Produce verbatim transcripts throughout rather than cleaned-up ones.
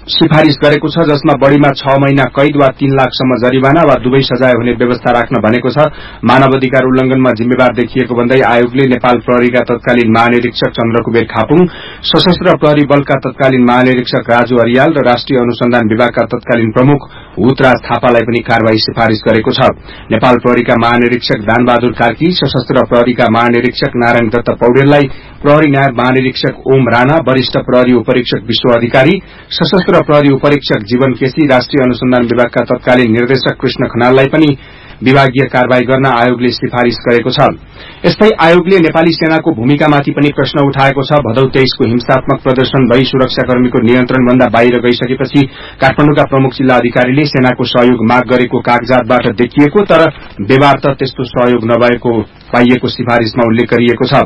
सिफारिश गरेको छ, जसमा बढ़ीमा छ महिना कैद वा तीन लाखसम्म जरिवाना वा दुवै सजाय हुने व्यवस्था राख्न भनेको छ। मानव अधिकार उल्लंघनमा जिम्मेवार देखिएको भन्दै आयोगले नेपाल प्रहरीका तत्कालीन महानिरीक्षक चन्द्रकुबेर खापुङ, सशस्त्र प्रहरी बलका तत्कालीन महानिरीक्षक राजु अरियाल र राष्ट्रिय अनुसन्धान विभागका तत्कालीन प्रमुख हुतराज थापालाई पनि कार्यवाही सिफारिश गरेको छ। नेपाल प्रहरीका महानिरीक्षक दानबहादुर कार्की, सशस्त्र प्रहरीका महानिरीक्षक नारायण दत्त पौडेललाई प्रहरी नायब महानिरीक्षक ओम राणा, वरिष्ठ प्रहरी उपरीक्षक विश्व अधिकारी, सशस्त्र प्रहरी उपरीक्षक जीवन केसी, राष्ट्रिय अनुसन्धान विभागका तत्कालीन निर्देशक कृष्ण खनाललाई पनि विभागीय कार्यवाही गर्न आयोगले सिफारिश गरेको छ। यस्तै आयोगले नेपाली सेनाको भूमिकामाथि पनि प्रश्न उठाएको छ। भदौ तेइसको हिंसात्मक प्रदर्शन भई सुरक्षाकर्मीको नियन्त्रणभन्दा बाहिर गइसकेपछि काठमाडौँका प्रमुख जिल्ला अधिकारीले सेनाको सहयोग माग गरेको कागजातबाट देखिएको, तर व्यवहार त त्यस्तो सहयोग नभएको पाइएको सिफारिशमा उल्लेख गरिएको छ।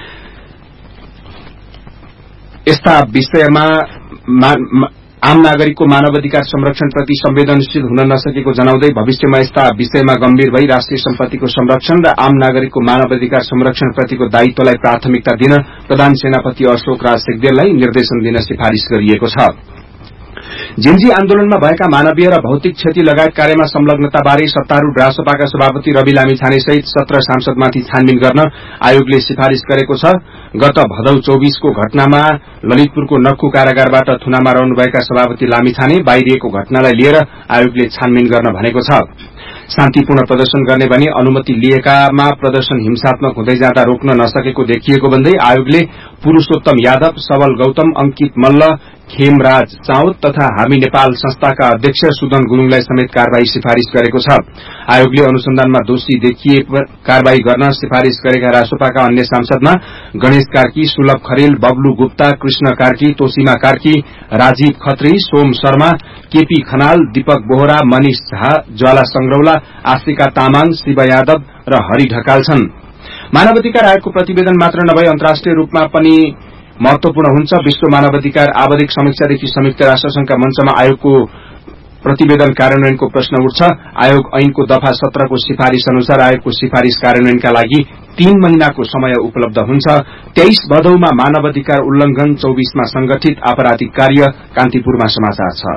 यस्ता विषयमा आम नागरिकको मानवाधिकार संरक्षणप्रति संवेदनशील हुन नसकेको जनाउँदै भविष्यमा यस्ता विषयमा गम्भीर भई राष्ट्रिय सम्पत्तिको संरक्षण र आम नागरिकको मानवाधिकार संरक्षणप्रतिको दायित्वलाई प्राथमिकता दिन प्रधान सेनापति अशोक राज सिग्देललाई निर्देशन दिन सिफारिश गरिएको छ। जेन्जी आन्दोलनमा भएका मानवीय र भौतिक क्षति लगायत कार्यमा संलग्नताबारे सत्तारूढ़ रासपाका सभापति रवि लामिछाने सहित सत्र सांसदमाथि छानबिन गर्न आयोगले सिफारिश गरेको छ। गत भदौ चौबीसको घटनामा ललितपुरको नक्कु कारागारबाट थुनामा रहनुभएका सभापति लामिछाने बाहिरिएको घटनालाई लिएर आयोगले छानबिन गर्न भनेको छ। शान्तिपूर्ण प्रदर्शन गर्ने भने अनुमति लिएकामा प्रदर्शन हिंसात्मक हुँदै जाँदा रोक्न नसकेको देखिएको भन्दै आयोगले पुरूषोत्तम यादव, सबल गौतम, अंकित मल्ल, खेमराज चाउत तथा हामी नेपाल संस्थाका अध्यक्ष सुदन गुरूङलाई समेत कार्यवाही सिफारिश गरेको छ। आयोगले अनुसन्धानमा दोषी देखिए कार्यवाही गर्न सिफारिश गरेका रासोपाका अन्य सांसदमा गणेश कार्की, सुलभ खरेल, बब्लु गुप्ता, कृष्ण कार्की, तोसीमा कार्की, राजीव खत्री, सोम शर्मा, केपी खनाल, दीपक बोहरा, मनिष झा, ज्वाला संग्रौला, आशिका तामाङ, शिव यादव र हरि ढकाल छन्। मानवाधिकार आयोगको प्रतिवेदन मात्र नभई अन्तर्राष्ट्रिय रूपमा पनि महत्वपूर्ण हुन्छ। विश्व मानवाधिकार आवधिक समीक्षादेखि संयुक्त राष्ट्रसंघका मञ्चमा आयोगको प्रतिवेदन कार्यान्वयनको प्रश्न उठ्छ। आयोग ऐनको दफा सत्रको सिफारिश अनुसार आयोगको सिफारिश कार्यान्वयनका लागि तीन महीनाको समय उपलब्ध हुन्छ। तेइस भदौमा मानवाधिकार उल्लंघन, चौबीसमा संगठित आपराधिक कार्य। कान्तिपुरमा समाचार छ।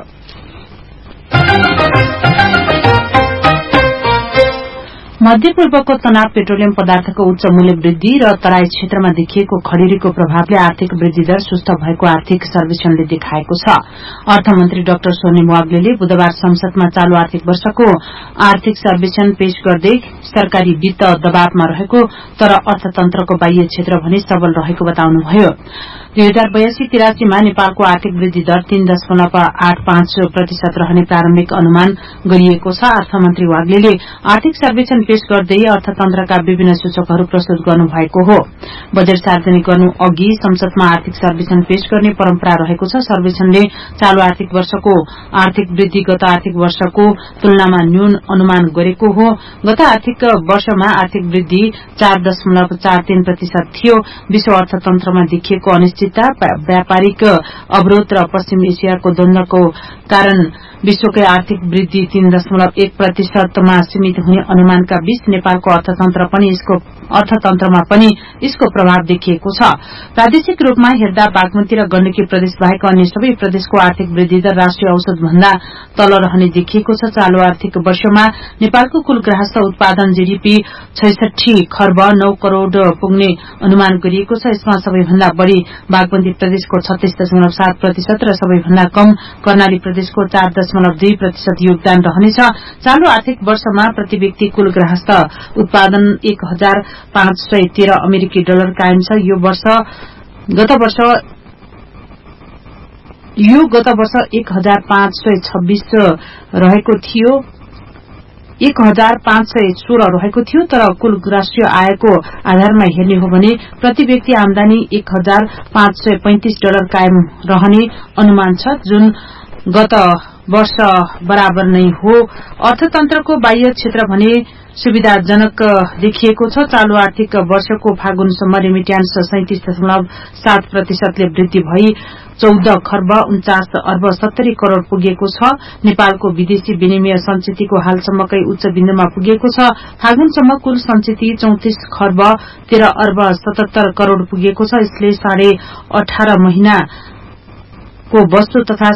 मध्यपूर्वको तनाव पेट्रोलियम पदार्थको उच्च मूल्य वृद्धि र तराई क्षेत्रमा देखिएको खडेरीको प्रभावले आर्थिक वृद्धि दर सुस्त भएको आर्थिक सर्वेक्षणले देखाएको छ। अर्थमन्त्री डाक्टर सोनिम वाग्लेले बुधबार संसदमा चालू आर्थिक वर्षको आर्थिक सर्वेक्षण पेश गर्दै सरकारी वित्त दबावमा रहेको तर अर्थतन्त्रको बाह्य क्षेत्र भने सबल रहेको बताउनुभयो। दुई हजार बयासी तिरासीमा नेपालको आर्थिक वृद्धि दर तीन दशमलव आठ पाँच प्रतिशत रहने प्रारम्भिक अनुमान गरिएको छ। अर्थमन्त्री वाग्लेले आर्थिक सर्वेक्षण पेश गर्दै अर्थतन्त्रका विभिन्न सूचकहरू प्रस्तुत गर्नुभएको हो। बजेट सार्वजनिक गर्नु अघि संसदमा आर्थिक सर्वेक्षण पेश गर्ने परम्परा रहेको छ। सर्वेक्षणले चालू आर्थिक वर्षको आर्थिक वृद्धि गत आर्थिक वर्षको तुलनामा न्यून अनुमान गरेको हो। गत आर्थिक वर्षमा आर्थिक वृद्धि चार दशमलव चार तीन प्रतिशत थियो। विश्व अर्थतन्त्रमा देखिएको अनिश्चितता, व्यापारिक अवरोध र पश्चिम एसियाको द्वन्द्वको कारण विश्वकै आर्थिक वृद्धि तीन दशमलव एक प्रतिशतमा सीमित हुने अनुमानका बीच नेपालको अर्थतन्त्र पनि यसको अर्थतन्त्रमा पनि यसको प्रभाव देखिएको छ। प्रादेशिक रूपमा हेर्दा बागमती र गण्डकी प्रदेश बाहेक अन्य सबै प्रदेशको आर्थिक वृद्धि दर राष्ट्रिय औसत भन्दा तल रहने देखिएको छ। चालू आर्थिक वर्षमा नेपालको कुल ग्राहस्थ उत्पादन जीडीपी छैसठी खर्ब नौ करोड़ पुग्ने अनुमान गरिएको छ। यसमा सबैभन्दा बढ़ी बागमती प्रदेशको छत्तीस दशमलव सात प्रतिशत र सबैभन्दा कम कर्णाली प्रदेशको चार दशमलव दुई प्रतिशत योगदान रहनेछ। चालू आर्थिक वर्षमा प्रति व्यक्ति कुल ग्राहस्थ उत्पादन एक हजार पाँच सय तेह्र अमेरिकी डलर कायम छ। यो वर्ष गत वर्ष यो गत वर्ष एक हजार पाँच सय छब्बीस रहेको थियो एक हजार पाँच सय सोह्र रहेको थियो। तर कुल राष्ट्रिय आयको आधारमा हेर्ने हो भने प्रति व्यक्ति आमदानी एक हजार पाँच सय पैंतिस डलर कायम रहने अनुमान छ, जुन गत वर्ष बराबर नै हो। अर्थतन्त्रको बाह्य क्षेत्र भने सुविधाजनक देखिएको छ। चालू आर्थिक वर्षको फागुनसम्म रेमिट्यान्स सैंतिस दशमलव सात प्रतिशतले वृद्धि भई चौध खर्ब उन्चास अर्ब सत्तरी करोड़ पुगेको छ। नेपालको विदेशी विनिमय संचितिको हालसम्मकै उच्च बिन्दुमा पुगेको छ। फागुनसम्म कुल संचिति चौतिस खर्ब तेह्र अर्ब सतहत्तर करोड़ पुगेको छ। यसले साढे अठार महिना को वस्तु तथा